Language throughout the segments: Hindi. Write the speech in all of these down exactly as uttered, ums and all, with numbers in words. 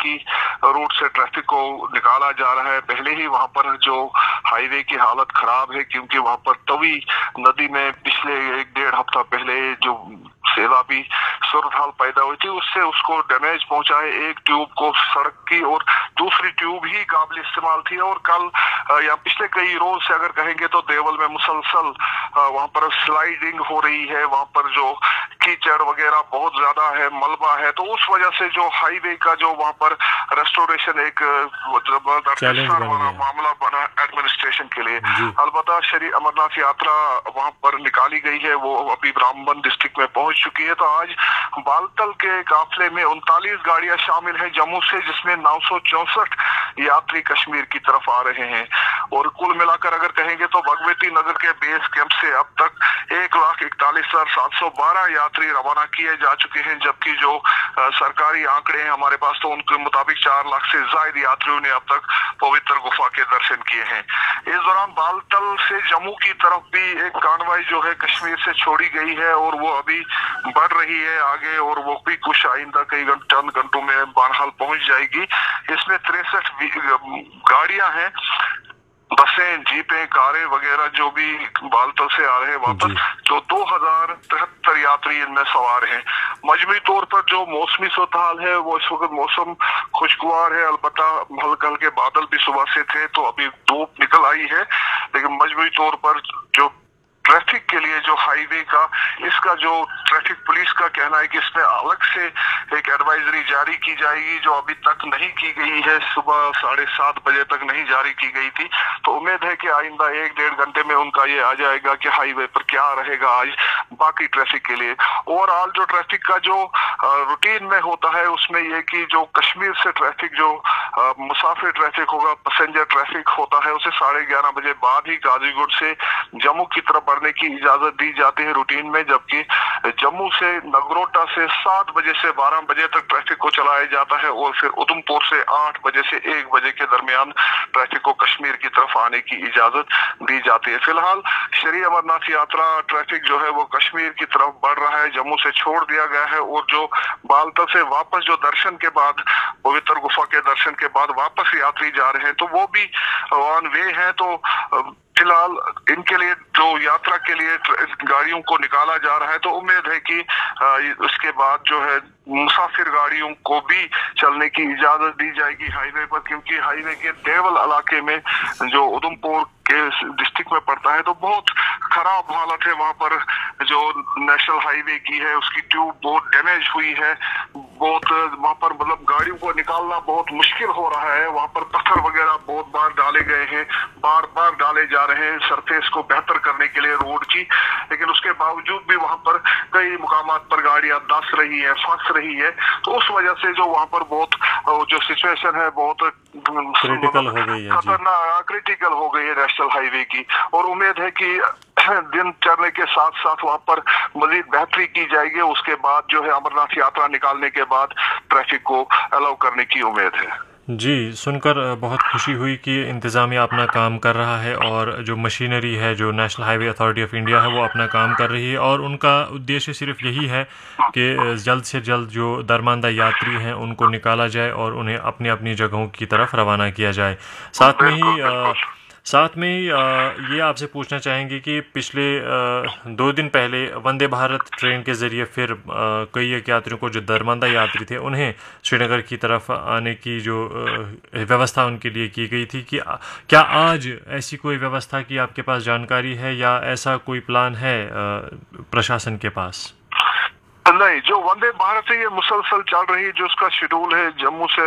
बाकी रूट से ट्रैफिक को निकाला जा रहा है। पहले ही वहां पर जो हाईवे की हालत खराब है, क्योंकि वहां पर तवी नदी में पिछले एक डेढ़ हफ्ता पहले जो सैलाबी सूरत हाल पैदा हुई थी, उससे उसको डैमेज पहुंचा है। एक ट्यूब को सड़क की और दूसरी ट्यूब ही काबिल इस्तेमाल थी। और कल या पिछले कई रोज से अगर कहेंगे तो देवल में मुसलसल वहां पर स्लाइडिंग हो रही है, वहां पर जो कीचड़ वगैरह बहुत ज्यादा है, मलबा है, तो उस वजह से जो हाईवे का जो वहां पर रेस्टोरेशन एक मामला बना एडमिनिस्ट्रेशन के लिए। अलबत्ता श्री अमरनाथ यात्रा वहां पर निकाली गई है, वो अभी रामबन डिस्ट्रिक्ट में पहुंच चुकी है। तो आज बालतल के काफिले में उनतालीस गाड़ियां शामिल हैं जम्मू से, जिसमें नौ सौ चौसठ यात्री कश्मीर की तरफ आ रहे हैं। और कुल मिलाकर अगर कहेंगे तो भगवती नगर के बेस कैंप से अब तक एक लाख इकतालीस हजार सात सौ बारह यात्री रवाना किए जा चुके हैं, जबकि जो आ, सरकारी आंकड़े हैं हमारे पास तो उनके मुताबिक चार लाख से ज्यादा यात्रियों ने अब तक पवित्र गुफा के दर्शन किए हैं। इस दौरान बालतल से जम्मू की तरफ भी एक कानवाई जो है कश्मीर से छोड़ी गई है और वो अभी बढ़ रही है आगे, और वो भी कुछ आइंदा कई चंद घंटों में बहरहाल पहुंच जाएगी। इसमें तिरसठ गाड़ियां हैं, बसें, जीपें, कारें वगैरह जो भी बालतल से आ रहे हैं वापस, जो दो हजार तिहत्तर यात्री इनमें सवार हैं। मजमूई तौर पर जो मौसमी सूरत हाल है वो इस वक्त मौसम खुशगवार है। अलबत्ता हल्के हल्के बादल भी सुबह से थे, तो अभी धूप निकल आई है, लेकिन मजमूई तौर पर जो ट्रैफिक के लिए जो हाईवे का इसका जो ट्रैफिक पुलिस का कहना है कि इसमें अलग से एक एडवाइजरी जारी की जाएगी, जो अभी तक नहीं की गई है, सुबह साढ़े सात बजे तक नहीं जारी की गई थी। तो उम्मीद है कि आइंदा एक डेढ़ घंटे में उनका ये आ जाएगा कि हाईवे पर क्या रहेगा आज बाकी ट्रैफिक के लिए। ओवरऑल जो ट्रैफिक का जो रूटीन में होता है उसमें ये कि जो कश्मीर से ट्रैफिक जो मुसाफिर ट्रैफिक होगा, पैसेंजर ट्रैफिक होता है, उसे साढ़े ग्यारह बजे बाद ही गाजीगुड़ से जम्मू की तरफ बढ़ने की इजाजत दी जाती है रूटीन में, जबकि जम्मू से नगरोटा से सात बजे से बारह बजे तक ट्रैफिक को चलाया जाता है, और फिर उधमपुर से आठ बजे से एक बजे के दरमियान ट्रैफिक को कश्मीर की तरफ आने की इजाजत दी जाती है। फिलहाल श्री अमरनाथ यात्रा ट्रैफिक जो है वो कश्मीर की तरफ बढ़ रहा है, जम्मू से छोड़ दिया गया है, और जो बालतल से वापस जो दर्शन के बाद पवित्र गुफा के दर्शन के बाद वापस यात्री जा रहे हैं तो वो भी ऑन वे हैं। तो फिलहाल इनके लिए जो यात्रा के लिए गाड़ियों को निकाला जा रहा है, तो उम्मीद है कि उसके बाद जो है मुसाफिर गाड़ियों को भी चलने की इजाजत दी जाएगी हाईवे पर, क्योंकि हाईवे के देवल इलाके में जो उधमपुर के डिस्ट्रिक्ट में पड़ता है तो बहुत खराब हालत है। वहां पर जो नेशनल हाईवे की है उसकी ट्यूब बहुत डैमेज हुई है, बहुत वहां पर मतलब गाड़ियों को निकालना बहुत मुश्किल हो रहा है। वहां पर पत्थर वगैरह बहुत बार डाले गए हैं, बार बार डाले जा रहे हैं सरफेस को बेहतर करने के लिए रोड की, लेकिन उसके बावजूद भी वहां पर कई मुकामात पर गाड़ियां दस रही है, फंस रही है। तो उस वजह से जो वहां पर बहुत जो सिचुएशन है बहुत क्रिटिकल हो गई है, खतरनाक क्रिटिकल हो गई है नेशनल हाईवे की। और उम्मीद है कि दिन चढ़ने के साथ साथ वहां पर मजीद बेहतरी की जाएगी। उसके बाद जो है अमरनाथ यात्रा निकालने के बाद ट्रैफिक को अलाउ करने की उम्मीद है। जी, सुनकर बहुत खुशी हुई कि इंतज़ामिया अपना काम कर रहा है और जो मशीनरी है, जो national highway authority of India है, वो अपना काम कर रही है, और उनका उद्देश्य सिर्फ यही है कि जल्द से जल्द जो दरमानदा यात्री हैं उनको निकाला जाए और उन्हें अपनी अपनी जगहों की तरफ रवाना किया जाए। साथ में ही आ, साथ में ही ये आपसे पूछना चाहेंगे कि पिछले आ, दो दिन पहले वंदे भारत ट्रेन के ज़रिए फिर आ, कई एक यात्रियों को जो दरमानदा यात्री थे उन्हें श्रीनगर की तरफ आने की जो आ, व्यवस्था उनके लिए की गई थी, कि क्या आज ऐसी कोई व्यवस्था की आपके पास जानकारी है या ऐसा कोई प्लान है आ, प्रशासन के पास? नहीं, जो वंदे भारत है ये मुसलसल चल रही है, जो उसका शेड्यूल है जम्मू से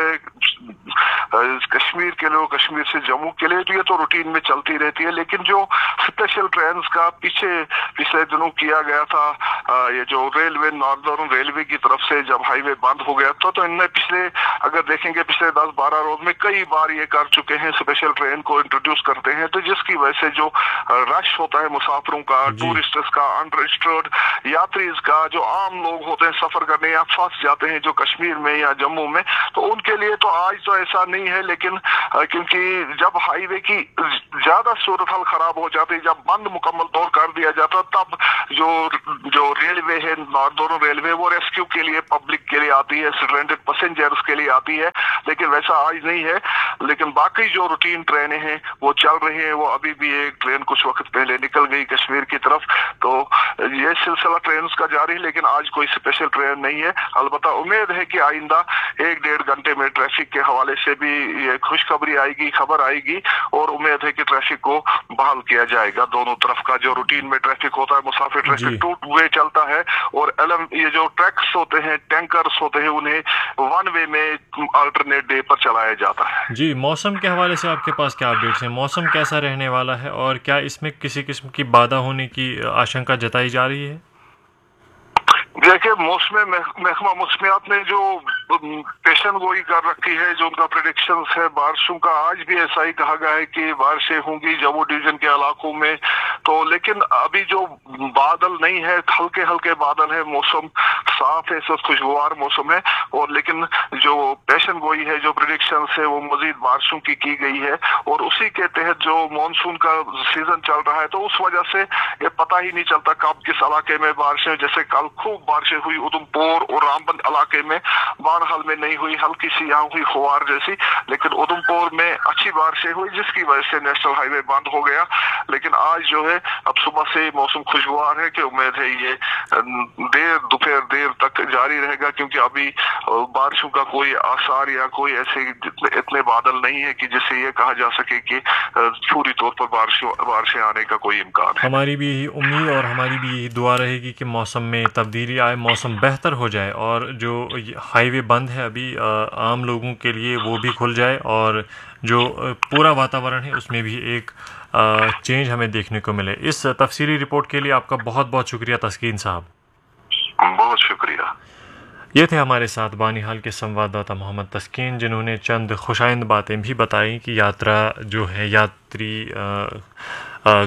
कश्मीर के लिए, कश्मीर से जम्मू के लिए, तो ये तो रूटीन में चलती रहती है। लेकिन जो स्पेशल ट्रेन का पीछे पिछले दिनों किया गया था, ये जो रेलवे नॉर्दर्न रेलवे की तरफ से जब हाईवे बंद हो गया था, तो इनने पिछले अगर देखेंगे पिछले दस बारह रोज में कई बार ये कर चुके हैं, स्पेशल ट्रेन को इंट्रोड्यूस करते हैं, तो जिसकी वजह से जो रश होता है मुसाफिरों का, टूरिस्टर्स का, अनरजिस्टर्ड यात्रीज का, जो आम लोग होते हैं सफर करने या फंस जाते हैं जो कश्मीर में या जम्मू में, तो उनके लिए तो आज तो ऐसा नहीं नहीं है, लेकिन क्योंकि जब हाईवे की ज्यादा सूरत हाल खराब हो जाती, जब बंद मुकम्मल तौर कर दिया जाता, तब जो जो रेलवे है, दोनों रेलवे, वो रेस्क्यू के लिए, पब्लिक के लिए आती है, स्ट्रेंडेड पैसेंजर्स के लिए आती है, लेकिन वैसा आज नहीं है। लेकिन बाकी जो रूटीन ट्रेनें हैं वो चल रही हैं। वो अभी भी एक ट्रेन कुछ वक्त पहले निकल गई कश्मीर की तरफ, तो ये सिलसिला ट्रेन का जारी है, लेकिन आज कोई स्पेशल ट्रेन नहीं है। अलबत्ता उम्मीद है कि आइंदा एक डेढ़ घंटे में ट्रैफिक के हवाले से भी ये खुशखबरी आएगी, खबर आएगी, और उम्मीद है कि ट्रैफिक को बहाल किया जाएगा। दोनों तरफ का जो रूटीन में ट्रैफिक होता है, मुसाफिर ट्रैफिक टू वे चलता है, और एलम ये जो ट्रक्स होते हैं, टैंकर्स होते हैं, उन्हें वन वे में अल्टरनेट डे पर चलाया जाता है। जी, मौसम के हवाले से आपके पास क्या अपडेट्स हैं? मौसम कैसा रहने वाला है और क्या इसमें किसी किस्म की बाधा होने की आशंका जताई जा रही है? देखिए, मौसम महकमा मौसमियात ने जो पेशन गोई कर रखी है, जो उनका प्रेडिक्शन है बारिशों का, आज भी ऐसा ही कहा गया है कि बारिशें होंगी जम्मू डिवीजन के इलाकों में। तो लेकिन अभी जो बादल नहीं है, हल्के हल्के बादल है, मौसम साफ है, सब खुशगवार मौसम है, और लेकिन जो पेशन गोई है, जो प्रेडिक्शन है, वो मजीद बारिशों की की गई है, और उसी के तहत जो मानसून का सीजन चल रहा है, तो उस वजह से ये पता ही नहीं चलता कब किस इलाके में बारिशें, जैसे कल खूब बारिशें हुई उधमपुर और रामबन इलाके में, बानहाल में नहीं हुई, हल्की सी यहाँ हुई खुआर जैसी, लेकिन उधमपुर में अच्छी बारिशें हुई, जिसकी वजह से नेशनल हाईवे बंद हो गया। लेकिन आज जो है, अब सुबह से मौसम खुशगवार है कि उम्मीद है ये देर दोपहर देर तक जारी रहेगा, क्योंकि अभी बारिशों का कोई आसार या कोई ऐसे इतने बादल नहीं है कि जिससे ये कहा जा सके कि पूरी तौर पर बारिशों बारिशें आने का कोई इम्कान है। हमारी भी यही उम्मीद और हमारी भी यही दुआ रहेगी कि मौसम में तब्दीली आए, मौसम बेहतर हो जाए, और जो हाईवे बंद है अभी आम लोगों के लिए वो भी खुल जाए, और जो पूरा वातावरण है उसमें भी एक चेंज हमें देखने को मिले। इस तफसीली रिपोर्ट के लिए आपका बहुत बहुत शुक्रिया तस्कीन साहब। बहुत शुक्रिया। ये थे हमारे साथ बानीहाल के संवाददाता मोहम्मद तस्कीन, जिन्होंने चंद खुशाइंद बातें भी बताई कि यात्रा जो है, यात्री आ, आ,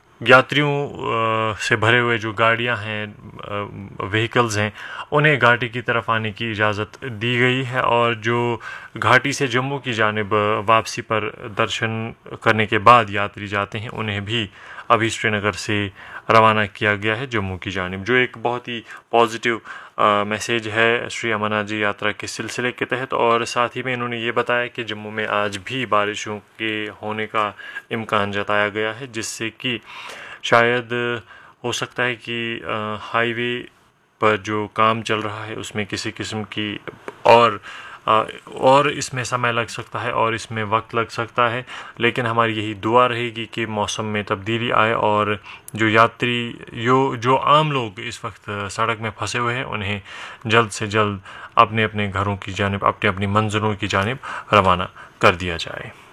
यात्रियों से भरे हुए जो गाड़ियां हैं, व्हीकल्स हैं, उन्हें घाटी की तरफ आने की इजाज़त दी गई है, और जो घाटी से जम्मू की जानिब वापसी पर दर्शन करने के बाद यात्री जाते हैं, उन्हें भी अभी श्रीनगर से रवाना किया गया है जम्मू की जानिब, जो एक बहुत ही पॉजिटिव मैसेज है श्री अमरनाथ जी यात्रा के सिलसिले के तहत। और साथ ही में इन्होंने ये बताया कि जम्मू में आज भी बारिशों के होने का इम्कान जताया गया है, जिससे कि शायद हो सकता है कि हाईवे पर जो काम चल रहा है उसमें किसी किस्म की और और इसमें समय लग सकता है और इसमें वक्त लग सकता है, लेकिन हमारी यही दुआ रहेगी कि मौसम में तब्दीली आए, और जो यात्री यो जो आम लोग इस वक्त सड़क में फंसे हुए हैं, उन्हें जल्द से जल्द अपने अपने घरों की जानिब, अपने अपनी मंजिलों की जानिब रवाना कर दिया जाए।